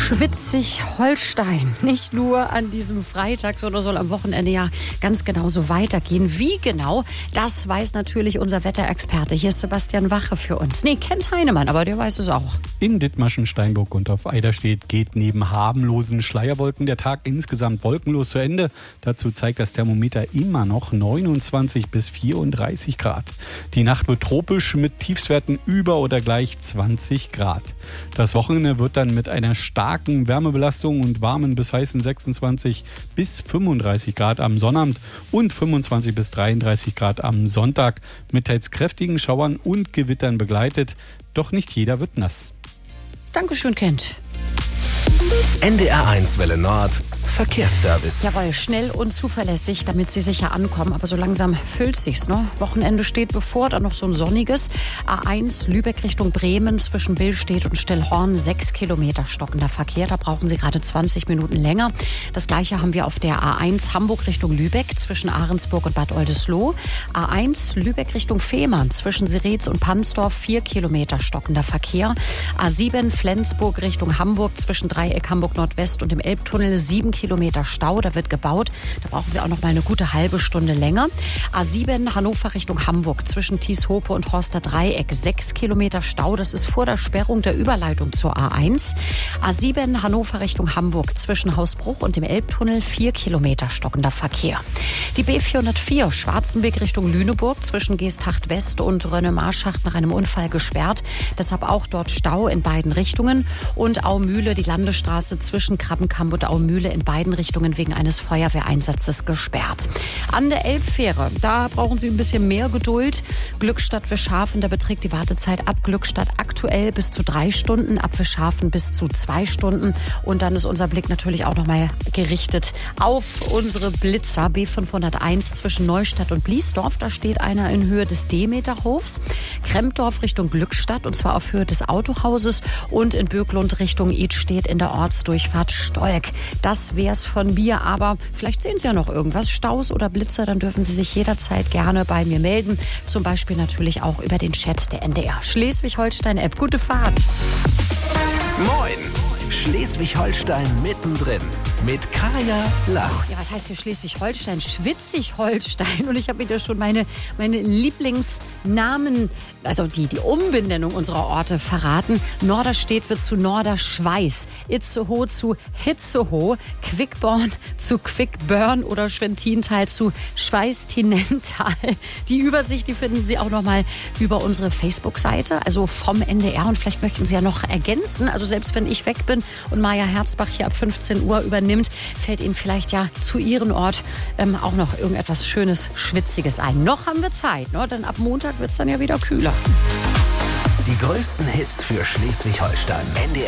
Schleswig-Holstein. Nicht nur an diesem Freitag, sondern soll am Wochenende ja ganz genauso weitergehen. Wie genau, das weiß natürlich unser Wetterexperte. Hier ist Sebastian Wache für uns. Nee, Kent Heinemann, aber der weiß es auch. In Dithmarschen, Steinburg und auf Eiderstedt geht neben harmlosen Schleierwolken der Tag insgesamt wolkenlos zu Ende. Dazu zeigt das Thermometer immer noch 29 bis 34 Grad. Die Nacht wird tropisch mit Tiefstwerten über oder gleich 20 Grad. Das Wochenende wird dann mit einer starken Wärmebelastung und warmen bis heißen 26 bis 35 Grad am Sonnabend und 25 bis 33 Grad am Sonntag mit teils kräftigen Schauern und Gewittern begleitet. Doch nicht jeder wird nass. Dankeschön, Kent. NDR1 Welle Nord Verkehrsservice. Jawohl, schnell und zuverlässig, damit Sie sicher ankommen. Aber so langsam füllt sich's, ne? Wochenende steht bevor, dann noch so ein sonniges. A1 Lübeck Richtung Bremen zwischen Billstedt und Stillhorn 6 Kilometer stockender Verkehr. Da brauchen Sie gerade 20 Minuten länger. Das Gleiche haben wir auf der A1 Hamburg Richtung Lübeck zwischen Ahrensburg und Bad Oldesloe. A1 Lübeck Richtung Fehmarn zwischen Siretz und Pansdorf 4 Kilometer stockender Verkehr. A7 Flensburg Richtung Hamburg zwischen Dreieck Hamburg Nordwest und dem Elbtunnel 7 Kilometer Stau, da wird gebaut. Da brauchen Sie auch noch mal eine gute halbe Stunde länger. A7 Hannover Richtung Hamburg zwischen Thieshope und Horster Dreieck 6 Kilometer Stau. Das ist vor der Sperrung der Überleitung zur A1. A7 Hannover Richtung Hamburg zwischen Hausbruch und dem Elbtunnel 4 Kilometer stockender Verkehr. Die B404 Schwarzenberg Richtung Lüneburg zwischen Geesthacht West und Rönne-Marschacht nach einem Unfall gesperrt. Deshalb auch dort Stau in beiden Richtungen. Und Aumühle, die Landesstraße zwischen Krabbenkamp und Aumühle in beiden Richtungen wegen eines Feuerwehreinsatzes gesperrt. An der Elbfähre, da brauchen Sie ein bisschen mehr Geduld. Glückstadt-Wischhafen, da beträgt die Wartezeit ab Glückstadt aktuell bis zu 3 Stunden, ab Wischhafen bis zu 2 Stunden. Und dann ist unser Blick natürlich auch nochmal gerichtet auf unsere Blitzer. B501 zwischen Neustadt und Bliesdorf, da steht einer in Höhe des Demeterhofs. Krempdorf Richtung Glückstadt und zwar auf Höhe des Autohauses und in Böklund Richtung Idstedt in der Ortsdurchfahrt Stolk. Das wär's von mir, aber vielleicht sehen Sie ja noch irgendwas, Staus oder Blitzer, dann dürfen Sie sich jederzeit gerne bei mir melden. Zum Beispiel natürlich auch über den Chat der NDR Schleswig-Holstein-App. Gute Fahrt! Moin! Schleswig-Holstein mittendrin mit Kaya Lass. Ja, was heißt hier Schleswig-Holstein? Schwitzig-Holstein. Und ich habe wieder schon meine Lieblingsnamen, also die Umbenennung unserer Orte verraten. Norderstedt wird zu Norderschweiß, Itzehoe zu Hitzehoe, Quickborn zu Quickburn oder Schwentintal zu Schweißtinental. Die Übersicht, die finden Sie auch nochmal über unsere Facebook-Seite, also vom NDR. Und vielleicht möchten Sie ja noch ergänzen, also selbst wenn ich weg bin und Maja Herzbach hier ab 15 Uhr übernimmt, fällt Ihnen vielleicht ja zu Ihrem Ort auch noch irgendetwas Schönes, Schwitziges ein. Noch haben wir Zeit, ne? Denn ab Montag wird es dann ja wieder kühler. Die größten Hits für Schleswig-Holstein. NDR